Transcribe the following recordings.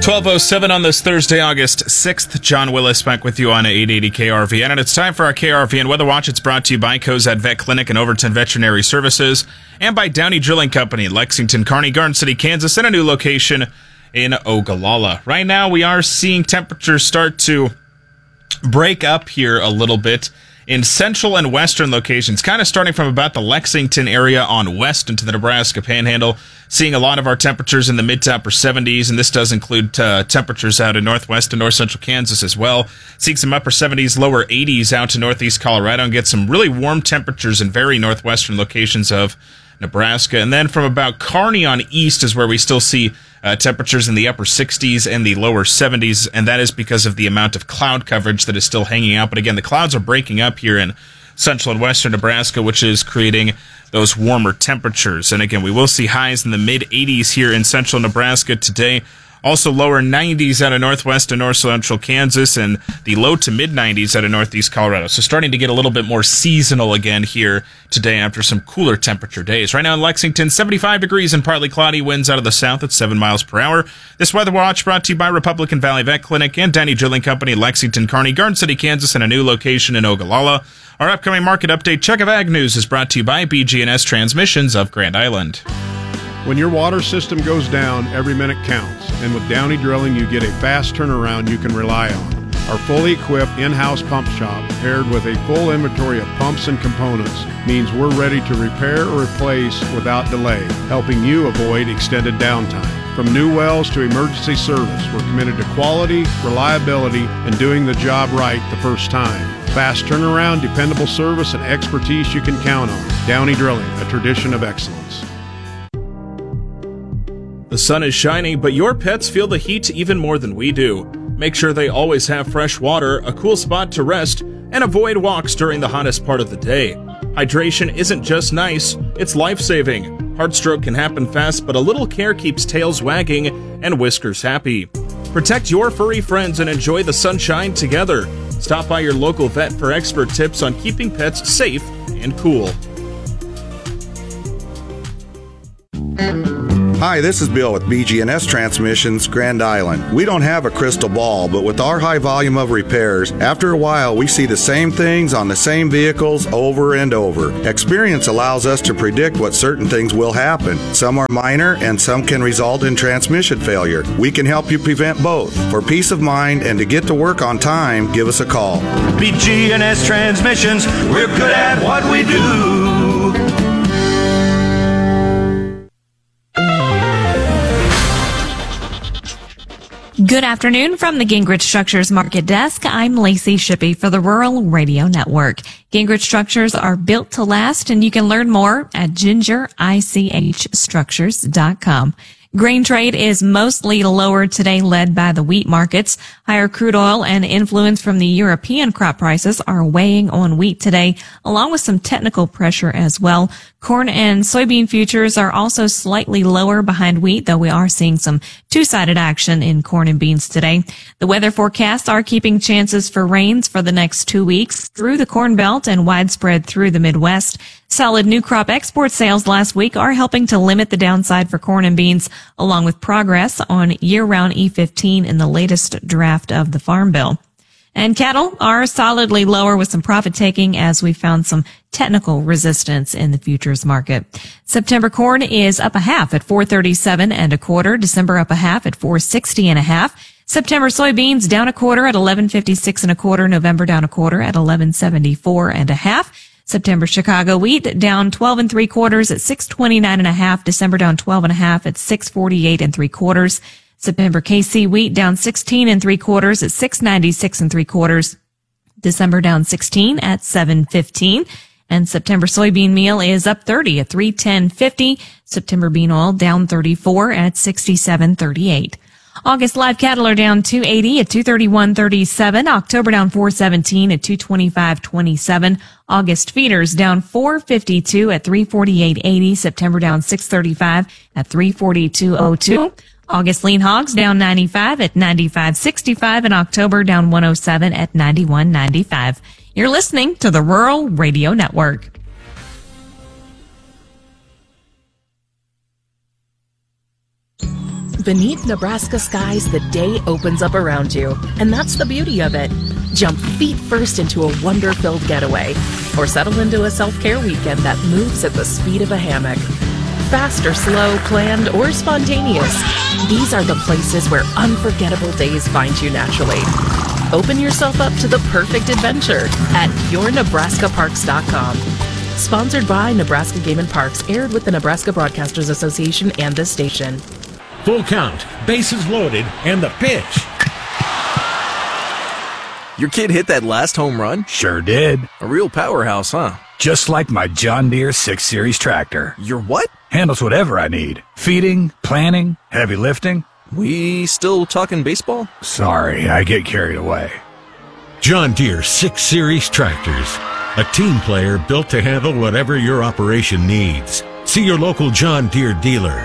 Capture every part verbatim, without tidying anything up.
twelve oh seven on this Thursday, August sixth. John Willis back with you on eight eighty K R V N. And it's time for our K R V N Weather Watch. It's brought to you by Cozad Vet Clinic and Overton Veterinary Services and by Downey Drilling Company, Lexington, Kearney, Garden City, Kansas, and a new location in Ogallala. Right now, we are seeing temperatures start to break up here a little bit in central and western locations, kind of starting from about the Lexington area on west into the Nebraska Panhandle, seeing a lot of our temperatures in the mid to upper seventies, and this does include uh, temperatures out in northwest and north central Kansas as well. Seeing some upper seventies, lower eighties out to northeast Colorado, and get some really warm temperatures in very northwestern locations of Nebraska. And then from about Kearney on east is where we still see uh, temperatures in the upper sixties and the lower seventies, and that is because of the amount of cloud coverage that is still hanging out. But again, the clouds are breaking up here in central and western Nebraska, which is creating those warmer temperatures. And again, we will see highs in the mid eighties here in central Nebraska today. Also lower nineties out of northwest and north central Kansas, and the low to mid nineties out of northeast Colorado. So starting to get a little bit more seasonal again here today after some cooler temperature days. Right now in Lexington, seventy-five degrees and partly cloudy, winds out of the south at seven miles per hour. This Weather Watch brought to you by Republican Valley Vet Clinic and Downey Drilling Company, Lexington, Kearney, Garden City, Kansas, and a new location in Ogallala. Our upcoming market update check of Ag News is brought to you by B G and S Transmissions of Grand Island. When your water system goes down, every minute counts. And with Downey Drilling, you get a fast turnaround you can rely on. Our fully equipped in-house pump shop, paired with a full inventory of pumps and components, means we're ready to repair or replace without delay, helping you avoid extended downtime. From new wells to emergency service, we're committed to quality, reliability, and doing the job right the first time. Fast turnaround, dependable service, and expertise you can count on. Downey Drilling, a tradition of excellence. The sun is shining, but your pets feel the heat even more than we do. Make sure they always have fresh water, a cool spot to rest, and avoid walks during the hottest part of the day. Hydration isn't just nice, it's life-saving. Heart stroke can happen fast, but a little care keeps tails wagging and whiskers happy. Protect your furry friends and enjoy the sunshine together. Stop by your local vet for expert tips on keeping pets safe and cool. Hi, this is Bill with B G and S Transmissions, Grand Island. We don't have a crystal ball, but with our high volume of repairs, after a while we see the same things on the same vehicles over and over. Experience allows us to predict what certain things will happen. Some are minor and some can result in transmission failure. We can help you prevent both. For peace of mind and to get to work on time, give us a call. B G and S Transmissions, we're good at what we do. Good afternoon from the Gingrich Structures Market Desk. I'm Lacey Shippey for the Rural Radio Network. Gingrich Structures are built to last, and you can learn more at ginger ich structures dot com. Grain trade is mostly lower today, led by the wheat markets. Higher crude oil and influence from the European crop prices are weighing on wheat today, along with some technical pressure as well. Corn and soybean futures are also slightly lower behind wheat, though we are seeing some two-sided action in corn and beans today. The weather forecasts are keeping chances for rains for the next two weeks through the Corn Belt and widespread through the Midwest. Solid new crop export sales last week are helping to limit the downside for corn and beans, along with progress on year-round E fifteen in the latest draft of the Farm Bill. And cattle are solidly lower with some profit taking as we found some technical resistance in the futures market. September corn is up a half at four thirty-seven and a quarter. December up a half at four sixty and a half. September soybeans down a quarter at eleven fifty-six and a quarter. November down a quarter at eleven seventy-four and a half. September Chicago wheat down twelve and three quarters at six twenty-nine and a half. December down twelve and a half at six forty-eight and three quarters. September K C wheat down sixteen and three quarters at six ninety-six and three quarters. December down sixteen at seven fifteen. And September soybean meal is up thirty at three ten fifty. September bean oil down thirty-four at sixty-seven thirty-eight. August live cattle are down two eighty at two thirty-one thirty-seven. October down four seventeen at two twenty-five twenty-seven. August feeders down four fifty-two at three forty-eight eighty. September down six thirty-five at three forty-two oh two. August lean hogs down ninety-five at ninety-five sixty-five, and October down one oh seven at ninety-one ninety-five. You're listening to the Rural Radio Network. Beneath Nebraska skies, the day opens up around you, and that's the beauty of it. Jump feet first into a wonder-filled getaway, or settle into a self-care weekend that moves at the speed of a hammock. Fast or slow, planned or spontaneous, these are the places where unforgettable days find you naturally. Open yourself up to the perfect adventure at your nebraska parks dot com. Sponsored by Nebraska Game and Parks, aired with the Nebraska Broadcasters Association and this station. Full count, bases loaded, and the pitch. Your kid hit that last home run? Sure did. A real powerhouse, huh? Just like my John Deere six series tractor. Your what? Handles whatever I need. Feeding, planting, heavy lifting. We still talking baseball? Sorry, I get carried away. John Deere six series tractors. A team player built to handle whatever your operation needs. See your local John Deere dealer.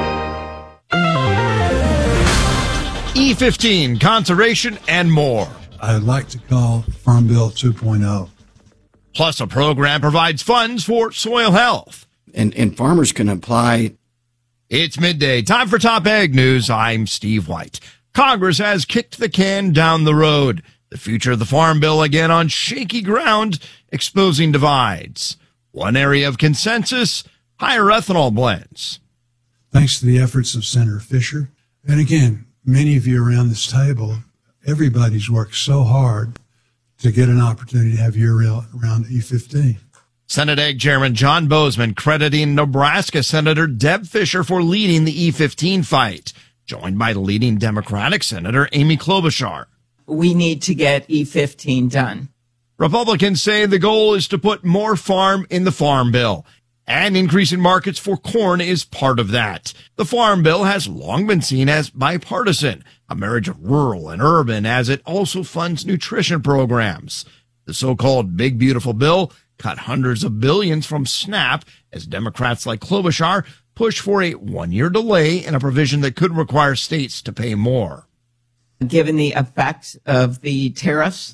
E fifteen, conservation, and more. I'd like to call Farm Bill two point oh. Plus, a program provides funds for soil health. And, and farmers can apply. It's midday. Time for Top Ag News. I'm Steve White. Congress has kicked the can down the road. The future of the Farm Bill again on shaky ground, exposing divides. One area of consensus, higher ethanol blends. Thanks to the efforts of Senator Fisher. And again, many of you around this table, everybody's worked so hard to get an opportunity to have year-round E fifteen. Senate Ag Chairman John Bozeman crediting Nebraska Senator Deb Fisher for leading the E fifteen fight, joined by leading Democratic Senator Amy Klobuchar. We need to get E fifteen done. Republicans say the goal is to put more farm in the Farm Bill, and increasing markets for corn is part of that. The Farm Bill has long been seen as bipartisan, a marriage of rural and urban, as it also funds nutrition programs. The so-called Big Beautiful Bill cut hundreds of billions from SNAP as Democrats like Klobuchar push for a one-year delay in a provision that could require states to pay more. Given the effect of the tariffs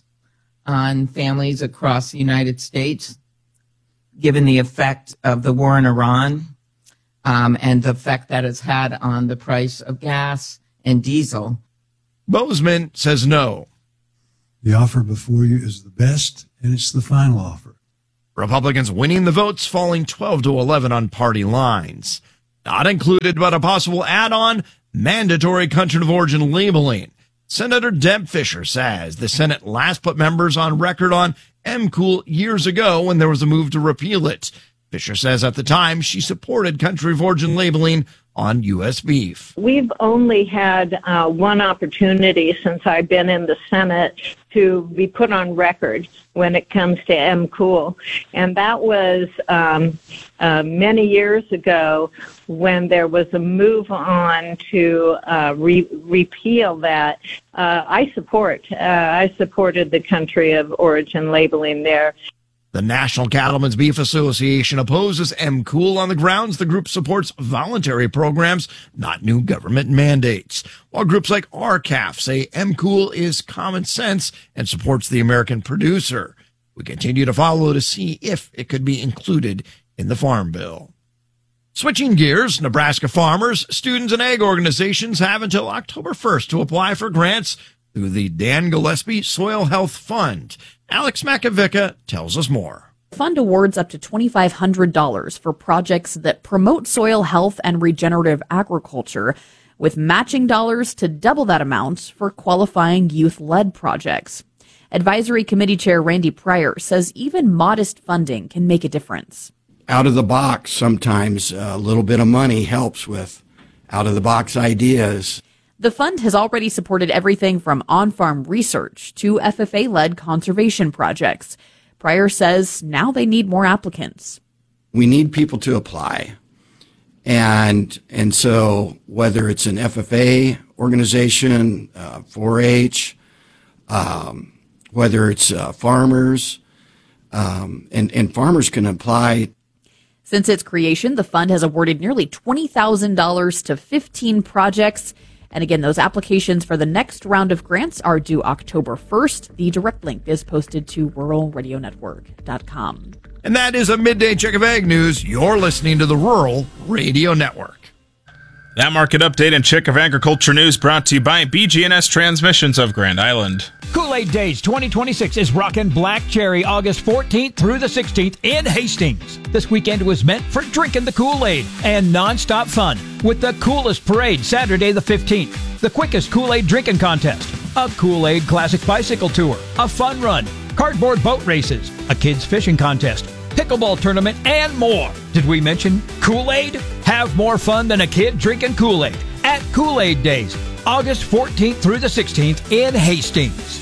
on families across the United States, given the effect of the war in Iran, um, and the effect that it's had on the price of gas and diesel. Bozeman says no. The offer before you is the best, and it's the final offer. Republicans winning the votes, falling twelve to eleven on party lines. Not included, but a possible add-on, mandatory country of origin labeling. Senator Deb Fisher says the Senate last put members on record on M Cool years ago when there was a move to repeal it. Fisher says at the time she supported country of origin labeling on U S beef. We've only had uh, one opportunity since I've been in the Senate to be put on record when it comes to M Cool, and that was um, uh, many years ago when there was a move on to uh, re- repeal that. Uh, I support. Uh, I supported the country of origin labeling there. The National Cattlemen's Beef Association opposes M Cool on the grounds the group supports voluntary programs, not new government mandates. While groups like R C A F say M Cool is common sense and supports the American producer. We continue to follow to see if it could be included in the Farm Bill. Switching gears, Nebraska farmers, students, and ag organizations have until October first to apply for grants through the Dan Gillespie Soil Health Fund. Alex Makovica tells us more. The fund awards up to twenty-five hundred dollars for projects that promote soil health and regenerative agriculture, with matching dollars to double that amount for qualifying youth-led projects. Advisory Committee Chair Randy Pryor says even modest funding can make a difference. Out of the box, sometimes a little bit of money helps with out-of-the-box ideas. The fund has already supported everything from on-farm research to F F A-led conservation projects. Pryor says now they need more applicants. We need people to apply. And and so whether it's an F F A organization, uh, four H, um, whether it's uh, farmers, um, and, and farmers can apply. Since its creation, the fund has awarded nearly twenty thousand dollars to fifteen projects. And again, those applications for the next round of grants are due October first. The direct link is posted to rural radio network dot com. And that is a midday check of ag news. You're listening to the Rural Radio Network. That market update and check of agriculture news brought to you by B G N S Transmissions of Grand Island. Kool-Aid Days twenty twenty-six is rockin' Black Cherry August fourteenth through the sixteenth in Hastings. This weekend was meant for drinking the Kool-Aid and nonstop fun with the coolest parade Saturday the fifteenth, the quickest Kool-Aid drinking contest, a Kool-Aid Classic Bicycle Tour, a fun run, cardboard boat races, a kids fishing contest, pickleball tournament, and more. Did we mention Kool-Aid? Have more fun than a kid drinking Kool-Aid at Kool-Aid Days, August fourteenth through the sixteenth in Hastings.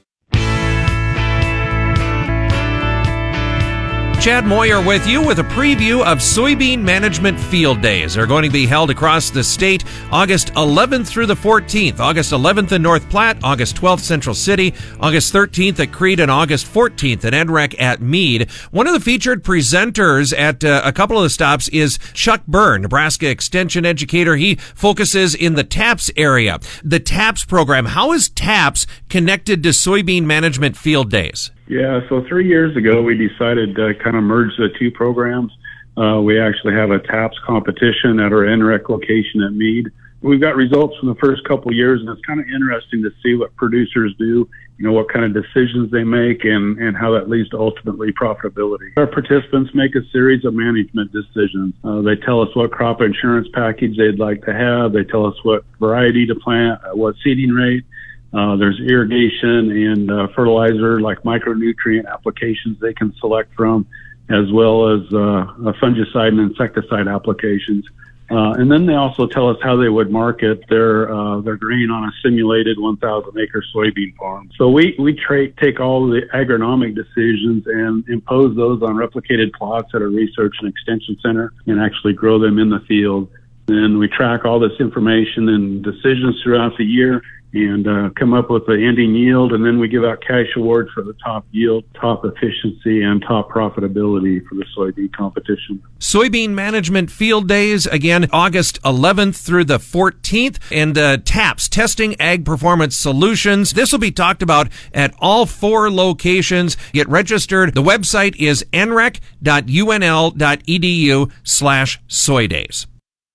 Chad Moyer with you with a preview of Soybean Management Field Days. They're going to be held across the state August eleventh through the fourteenth. August eleventh in North Platte, August twelfth Central City, August thirteenth at Creed, and August fourteenth at N R E C at Meade. One of the featured presenters at uh, a couple of the stops is Chuck Byrne, Nebraska Extension Educator. He focuses in the TAPS area. The TAPS program, how is TAPS connected to Soybean Management Field Days? Yeah, so three years ago, we decided to kind of merge the two programs. Uh, we actually have a TAPS competition at our N R E C location at Meade. We've got results from the first couple of years, and it's kind of interesting to see what producers do, you know, what kind of decisions they make, and, and how that leads to ultimately profitability. Our participants make a series of management decisions. Uh, they tell us what crop insurance package they'd like to have. They tell us what variety to plant, uh, what seeding rate. Uh, there's irrigation and uh, fertilizer, like micronutrient applications they can select from, as well as uh, fungicide and insecticide applications. Uh, and then they also tell us how they would market their uh, their grain on a simulated one thousand acre soybean farm. So we, we tra- take all the agronomic decisions and impose those on replicated plots at a research and extension center and actually grow them in the field. Then we track all this information and decisions throughout the year and uh, come up with the ending yield, and then we give out cash awards for the top yield, top efficiency, and top profitability for the soybean competition. Soybean Management Field Days, again, August eleventh through the fourteenth, and uh, TAPS, Testing Ag Performance Solutions. This will be talked about at all four locations. Get registered. The website is N R E C dot U N L dot E D U slash soy days.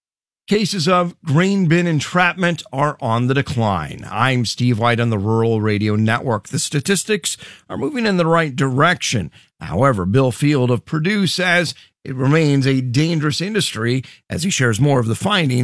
Cases of grain bin entrapment are on the decline. I'm Steve White on the Rural Radio Network. The statistics are moving in the right direction. However, Bill Field of Purdue says it remains a dangerous industry as he shares more of the findings